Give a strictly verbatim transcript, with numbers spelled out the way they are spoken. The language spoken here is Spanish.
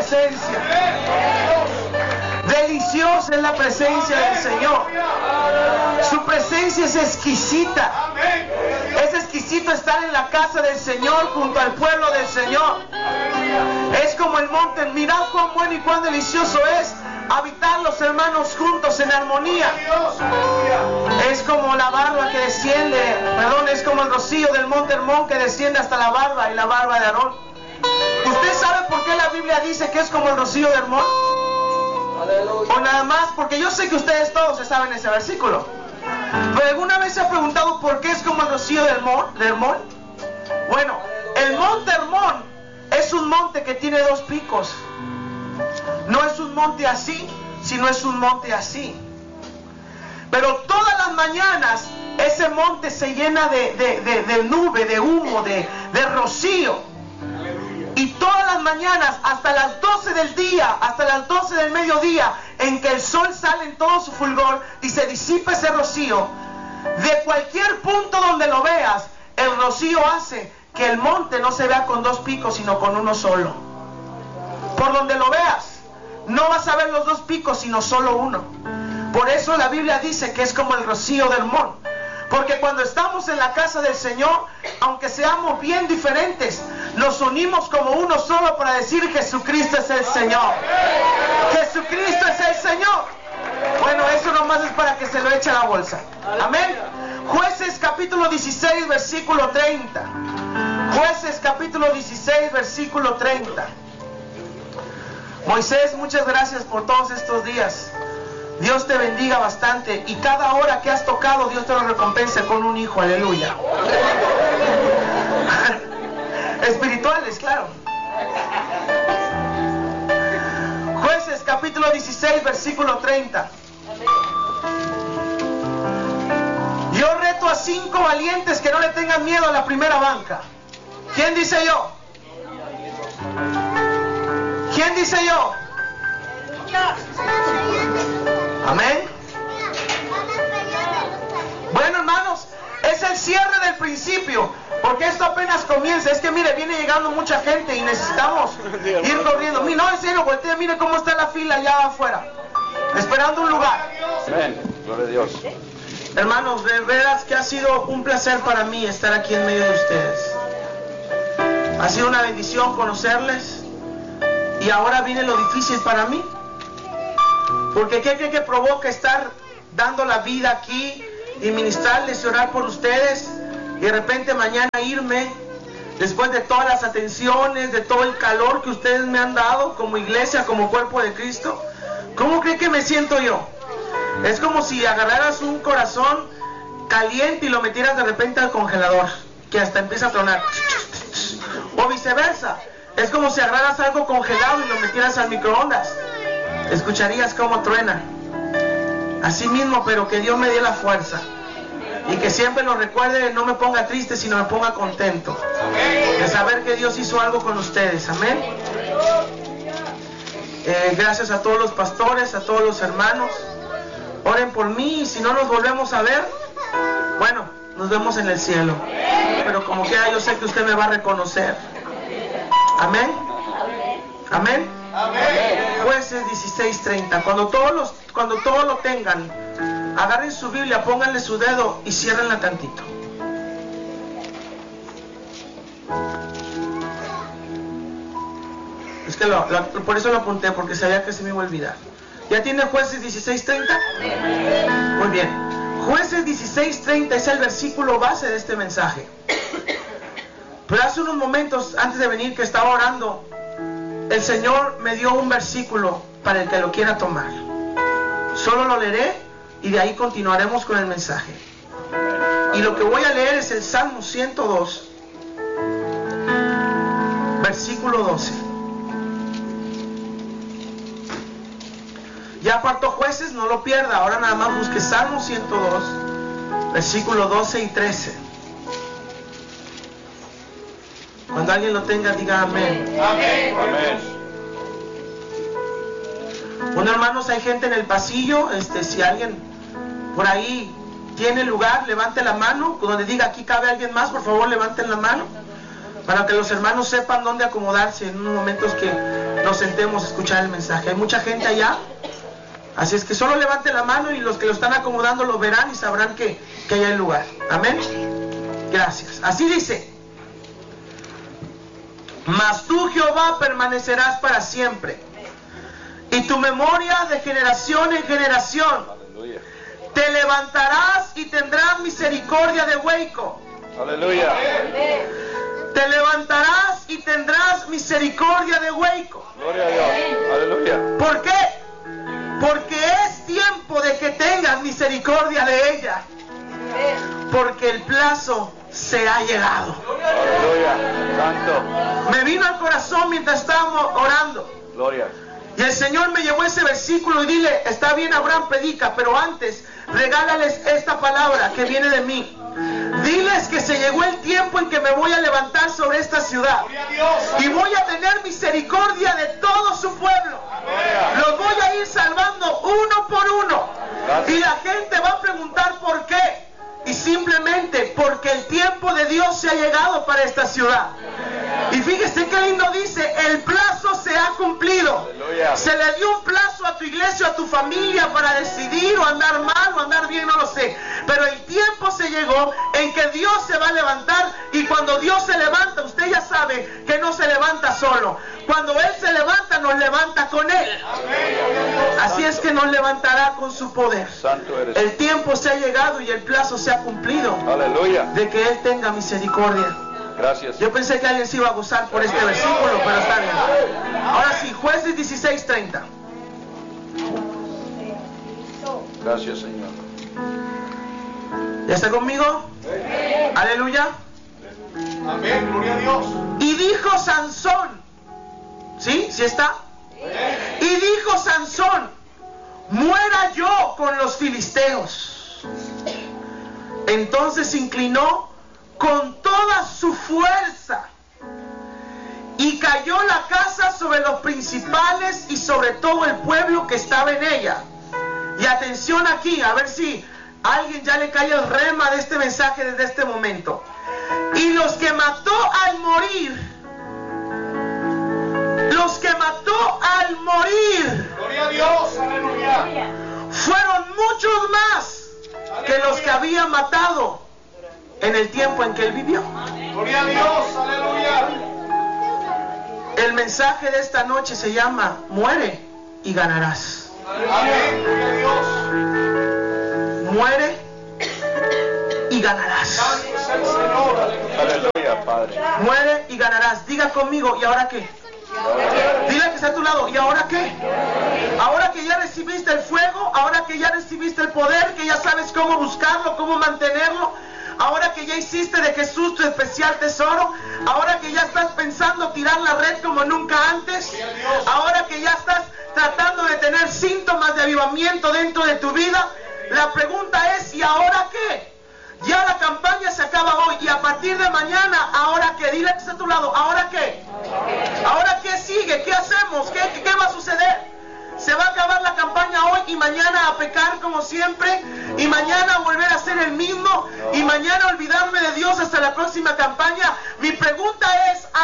presencia. Deliciosa es la presencia del Señor. Su presencia es exquisita. Es exquisito estar en la casa del Señor junto al pueblo del Señor. Es como el monte. Mirad cuán bueno y cuán delicioso es habitar los hermanos juntos en armonía. Es como la barba que desciende, perdón, es como el rocío del monte Hermón que desciende hasta la barba y la barba de Aarón. ¿Usted sabe por qué la Biblia dice que es como el rocío de Hermón? O nada más, porque yo sé que ustedes todos se saben ese versículo. ¿Pero alguna vez se ha preguntado por qué es como el rocío de Hermón? ¿De Hermón? Bueno, el monte Hermón es un monte que tiene dos picos. No es un monte así, sino es un monte así. Pero todas las mañanas ese monte se llena de, de, de, de nube, de humo, de, de rocío. Y todas las mañanas, hasta las doce del día, hasta las doce del mediodía, en que el sol sale en todo su fulgor y se disipa ese rocío, de cualquier punto donde lo veas, el rocío hace que el monte no se vea con dos picos, sino con uno solo. Por donde lo veas, no vas a ver los dos picos, sino solo uno. Por eso la Biblia dice que es como el rocío de Hermón. Porque cuando estamos en la casa del Señor, aunque seamos bien diferentes, nos unimos como uno solo para decir Jesucristo es el Señor. Jesucristo es el Señor. Bueno, eso nomás es para que se lo eche a la bolsa. Amén. Jueces capítulo dieciséis, versículo treinta. Jueces capítulo dieciséis, versículo treinta. Moisés, muchas gracias por todos estos días. Dios te bendiga bastante y cada hora que has tocado Dios te lo recompensa con un hijo, aleluya. Espirituales, claro. Jueces capítulo dieciséis, versículo treinta. Yo reto a cinco valientes que no le tengan miedo a la primera banca. ¿Quién dice yo? ¿Quién dice yo? Amén. Bueno, hermanos, es el cierre del principio, porque esto apenas comienza. Es que mire, viene llegando mucha gente y necesitamos ir corriendo. Mire, no, en serio, voltea, mire cómo está la fila allá afuera, esperando un lugar. Amén, gloria a Dios. Hermanos, de veras que ha sido un placer para mí estar aquí en medio de ustedes. Ha sido una bendición conocerles. Y ahora viene lo difícil para mí. Porque ¿qué cree que provoca estar dando la vida aquí y ministrarles y orar por ustedes? Y de repente mañana irme, después de todas las atenciones, de todo el calor que ustedes me han dado como iglesia, como cuerpo de Cristo. ¿Cómo cree que me siento yo? Es como si agarraras un corazón caliente y lo metieras de repente al congelador, que hasta empieza a tronar. O viceversa. Es como si agarraras algo congelado y lo metieras al microondas. Escucharías cómo truena. Así mismo, pero que Dios me dé la fuerza. Y que siempre lo recuerde, no me ponga triste, sino me ponga contento. De saber que Dios hizo algo con ustedes. Amén. Eh, gracias a todos los pastores, a todos los hermanos. Oren por mí y si no nos volvemos a ver, bueno, nos vemos en el cielo. Pero como quiera, yo sé que usted me va a reconocer. Amén. Amén. Amén. Jueces dieciséis treinta. Cuando todos los, cuando todos lo tengan, agarren su Biblia, pónganle su dedo y ciérrenla tantito. Es que lo, lo, por eso lo apunté, porque sabía que se me iba a olvidar. ¿Ya tiene Jueces dieciséis treinta? Muy bien. Jueces dieciséis treinta es el versículo base de este mensaje. Pero hace unos momentos, antes de venir, que estaba orando, el Señor me dio un versículo para el que lo quiera tomar. Solo lo leeré y de ahí continuaremos con el mensaje. Y lo que voy a leer es el Salmo ciento dos, versículo doce. Ya apartó Jueces, no lo pierda. Ahora nada más busque Salmo ciento dos, versículo doce y trece. Cuando alguien lo tenga, diga amén. Amén. Amén. Bueno, hermanos, hay gente en el pasillo. Este, si alguien por ahí tiene lugar, levante la mano. Donde diga aquí cabe alguien más, por favor, levanten la mano. para que los hermanos sepan dónde acomodarse en unos momentos que nos sentemos a escuchar el mensaje. Hay mucha gente allá, así es que solo levante la mano y los que lo están acomodando lo verán y sabrán que, que hay el lugar. Amén. Gracias. Así dice: mas tú, Jehová, permanecerás para siempre, y tu memoria de generación en generación. Aleluya. Te levantarás y tendrás misericordia de Hueco. Aleluya. Te levantarás y tendrás misericordia de Hueco. Gloria a Dios. Aleluya. ¿Por qué? Porque es tiempo de que tengas misericordia de ella. Porque el plazo se ha llegado. Aleluya. Santo. Me vino al corazón mientras estábamos orando. Gloria. Y el Señor me llevó ese versículo y dile: está bien, Abraham, predica, pero antes regálales esta palabra que viene de mí. Diles que se llegó el tiempo en que me voy a levantar sobre esta ciudad y voy a tener misericordia de todo su pueblo. Los voy a ir salvando uno por uno. Y la gente va a preguntar por qué. Y simplemente porque el tiempo de Dios se ha llegado para esta ciudad. Y fíjese qué lindo dice: el plazo se ha cumplido. Aleluya. Se le dio un plazo a tu iglesia, a tu familia, para decidir o andar mal o andar bien, no lo sé. Pero el tiempo se llegó en que Dios se va a levantar. Y cuando Dios se levanta, usted ya sabe que no se levanta solo. Cuando Él se levanta, nos levanta con Él. Así es que nos levantará con su poder. Santo eres. El tiempo se ha llegado y el plazo se ha cumplido. Aleluya. De que Él tenga misericordia. Gracias. Yo pensé que alguien se iba a gozar por este versículo, pero está bien. Ahora sí, Jueces dieciséis treinta. Gracias, Señor. ¿Ya está conmigo? Amén. Aleluya. Amén, gloria a Dios. Y dijo Sansón, ¿sí? ¿Sí está? Y dijo Sansón: muera yo con los filisteos. Entonces se inclinó con toda su fuerza y cayó la casa sobre los principales y sobre todo el pueblo que estaba en ella. Y atención aquí, a ver si a alguien ya le cae el rema de este mensaje desde este momento. Y los que mató al morir, los que mató al morir, Gloria a Dios, aleluya. fueron muchos más que los que había matado en el tiempo en que él vivió. Gloria a Dios, aleluya. El mensaje de esta noche se llama: muere y ganarás. Amén, gloria a Dios. Muere y ganarás. Santo es el Señor, aleluya. Aleluya, Padre. Muere y ganarás. Diga conmigo: ¿y ahora qué? Dile que está a tu lado: ¿y ahora qué? Ahora que ya recibiste el fuego, ahora que ya recibiste el poder, que ya sabes cómo buscarlo, cómo mantenerlo, ahora que ya hiciste de Jesús tu especial tesoro, ahora que ya estás pensando tirar la red como nunca antes, ahora que ya estás tratando de tener síntomas de avivamiento dentro de tu vida, la pregunta es: ¿y ahora qué? Ya la campaña se acaba hoy y a partir de mañana, ¿ahora qué? Dile que está a tu lado: ¿ahora qué? ¿Ahora qué sigue? ¿Qué hacemos? ¿Qué, qué va a suceder? Se va a acabar la campaña hoy y mañana a pecar como siempre, y mañana volver a ser el mismo, y mañana olvidarme de Dios hasta la próxima campaña. Mi pregunta es: